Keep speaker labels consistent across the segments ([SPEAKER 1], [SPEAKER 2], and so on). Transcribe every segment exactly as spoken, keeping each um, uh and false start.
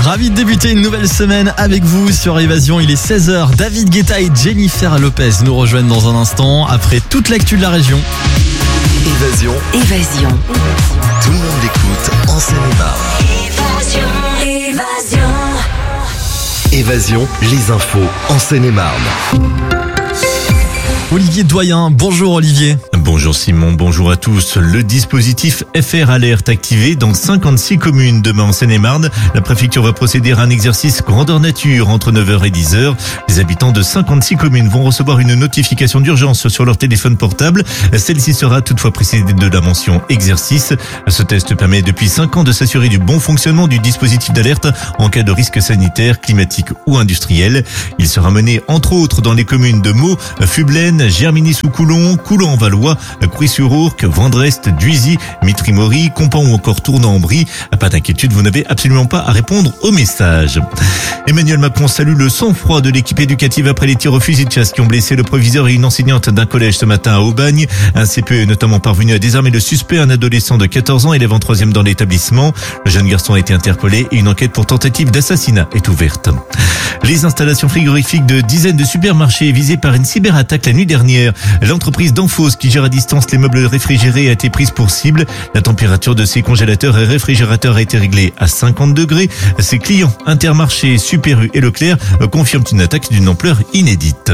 [SPEAKER 1] Ravi de débuter une nouvelle semaine avec vous sur Évasion. Il est seize heures. David Guetta et Jennifer Lopez nous rejoignent dans un instant après toute l'actu de la région.
[SPEAKER 2] Évasion.
[SPEAKER 3] Évasion.
[SPEAKER 2] Tout le monde l'écoute en Seine-et-Marne.
[SPEAKER 3] Évasion. Évasion.
[SPEAKER 2] Évasion, les infos en Seine-et-Marne.
[SPEAKER 1] Olivier Doyen, bonjour Olivier.
[SPEAKER 4] Bonjour Simon, bonjour à tous. Le dispositif F R Alert activé dans cinquante-six communes. Demain en Seine-et-Marne, la préfecture va procéder à un exercice grandeur nature entre neuf heures et dix heures. Les habitants de cinquante-six communes vont recevoir une notification d'urgence sur leur téléphone portable. Celle-ci sera toutefois précédée de la mention exercice. Ce test permet depuis cinq ans de s'assurer du bon fonctionnement du dispositif d'alerte en cas de risque sanitaire, climatique ou industriel. Il sera mené entre autres dans les communes de Meaux, Fublaine, Germigny-sous-Coulon, Coulon-en-Valois, Crouy-sur-Ourcq, Vendrest, Duisy, Mitry-Mory, Compan ou encore Tournan-en-Brie. Pas d'inquiétude, vous n'avez absolument pas à répondre aux messages. Emmanuel Macron salue le sang-froid de l'équipe éducative après les tirs au fusil de chasse qui ont blessé le proviseur et une enseignante d'un collège ce matin à Aubagne. Un C P E est notamment parvenu à désarmer le suspect, un adolescent de quatorze ans, élève en troisième dans l'établissement. Le jeune garçon a été interpellé et une enquête pour tentative d'assassinat est ouverte. Les installations frigorifiques de dizaines de supermarchés visées par une cyberattaque la nuit dernière. L'entreprise Danfoss qui gère à distance les meubles réfrigérés a été prise pour cible. La température de ses congélateurs et réfrigérateurs a été réglée à cinquante degrés. Ses clients Intermarché, Super U et Leclerc confirment une attaque d'une ampleur inédite.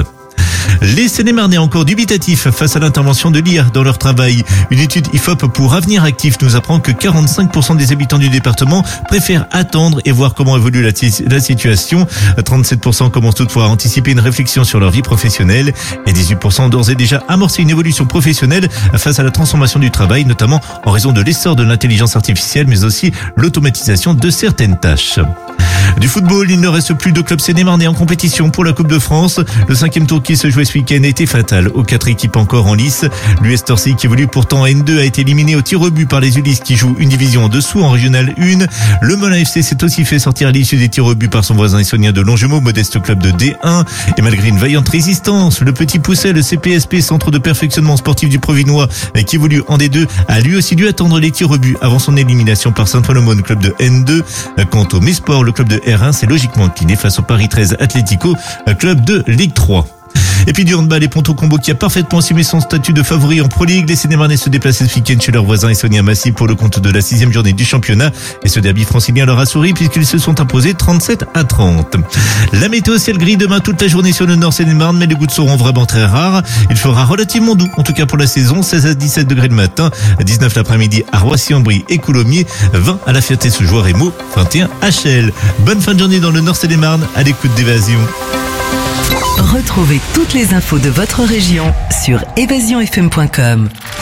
[SPEAKER 4] Les Seine-et-Marnais encore dubitatifs face à l'intervention de l'I A dans leur travail. Une étude I F O P pour Avenir Actif nous apprend que quarante-cinq pour cent des habitants du département préfèrent attendre et voir comment évolue la, la situation. trente-sept pour cent commencent toutefois à anticiper une réflexion sur leur vie professionnelle et dix-huit pour cent ont d'ores et déjà amorcé une évolution professionnelle face à la transformation du travail, notamment en raison de l'essor de l'intelligence artificielle, mais aussi l'automatisation de certaines tâches. Du football, il ne reste plus de club Seine-et-Marnais en compétition pour la Coupe de France. Le cinquième tour qui se jouait ce week-end a été fatal aux quatre équipes encore en lice. L'U S Torcy qui évolue pourtant en N deux a été éliminé au tir au but par les Ulysses qui jouent une division en dessous en Régional un. Le Melun F C s'est aussi fait sortir à l'issue des tirs au but par son voisin essonien de Longjumeau, modeste club de D un. Et malgré une vaillante résistance, le Petit Pousset, le C P S P, centre de perfectionnement sportif du Provinois, qui évolue en D deux, a lui aussi dû attendre les tirs au but avant son élimination par Saint-Ouen, club de N deux. Quant au Misport, le club de R un s'est logiquement incliné face au Paris treize Atlético, club de Ligue trois. Et puis du handball, et Ponto Combo qui a parfaitement assumé son statut de favori en Pro League. Les Seine-et-Marnais se déplaçaient ce week-end chez leurs voisins Essonniens Massy pour le compte de la sixième journée du championnat. Et ce derby francilien leur a souri puisqu'ils se sont imposés trente-sept à trente. La météo ciel gris demain toute la journée sur le nord Seine-et-Marne, mais les gouttes seront vraiment très rares. Il fera relativement doux, en tout cas pour la saison, seize à dix-sept degrés le matin, dix-neuf l'après-midi à Roissy-en-Brie et Coulommiers, vingt à la Ferté-sous-Jouarre et Meaux, vingt et un à Chelles. Bonne fin de journée dans le nord Seine-et-Marne à l'écoute d'Évasion.
[SPEAKER 3] Retrouvez toutes les infos de votre région sur évasion f m point com.